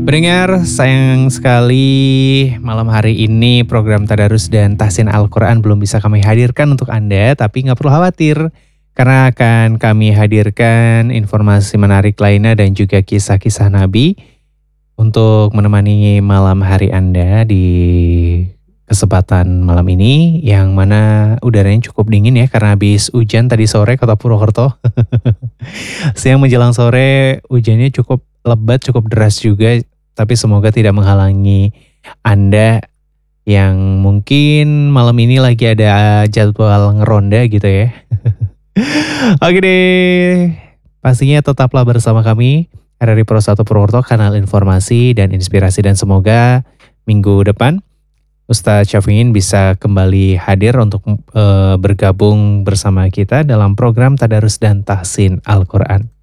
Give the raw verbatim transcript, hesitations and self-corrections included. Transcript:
Pendengar, sayang sekali malam hari ini program Tadarus dan Tahsin Al-Quran belum bisa kami hadirkan untuk Anda, tapi nggak perlu khawatir, karena akan kami hadirkan informasi menarik lainnya dan juga kisah-kisah Nabi untuk menemani malam hari Anda di kesempatan malam ini, yang mana udaranya cukup dingin ya, karena habis hujan tadi sore kota Purwokerto. Siang menjelang sore hujannya cukup lebat, cukup deras juga, tapi semoga tidak menghalangi Anda yang mungkin malam ini lagi ada jadwal ngeronda gitu ya. Oke deh, pastinya tetaplah bersama kami R R I Pro satu Purwokerto, kanal informasi dan inspirasi, dan semoga minggu depan Ustadz Syafiin bisa kembali hadir untuk eh, bergabung bersama kita dalam program Tadarus dan Tahsin Al-Quran.